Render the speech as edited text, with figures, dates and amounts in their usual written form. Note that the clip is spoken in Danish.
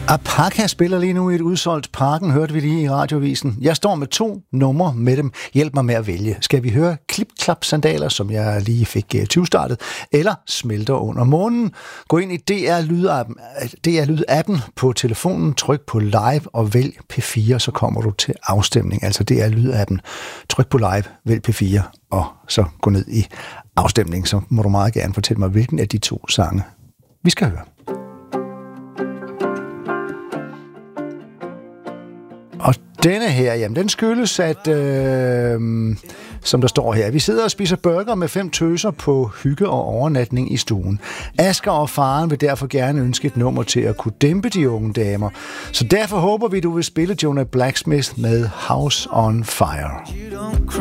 Apaka spiller lige nu i et udsolgt Parken, hørte vi lige i radiovisen. Jeg står med 2 numre med dem. Hjælp mig med at vælge. Skal vi høre Klip-klap-sandaler, som jeg lige fik 20-startet, eller Smelter under månen? Gå ind i DR Lyd-appen på telefonen, tryk på live og vælg P4, så kommer du til afstemning. Altså DR Lyd-appen. Tryk på live, vælg P4, og så gå ned i afstemning. Så må du meget gerne fortælle mig, hvilken af de 2 sange vi skal høre. Og denne her, jamen, den skyldes, at, som der står her, vi sidder og spiser burger med 5 tøser på hygge og overnatning i stuen. Asger og faren vil derfor gerne ønske et nummer til at kunne dæmpe de unge damer. Så derfor håber vi, du vil spille Jonah Blacksmith med House on Fire.